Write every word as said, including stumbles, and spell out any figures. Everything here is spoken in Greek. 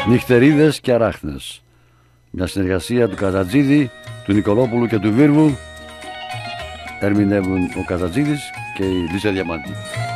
Νυχτερίδες και αράχνες. Μια συνεργασία του Καζατζίδη, του Νικολόπουλου και του Βίρβου. Ερμηνεύουν ο Καζατζίδης και η Λύσσα Διαμάντη.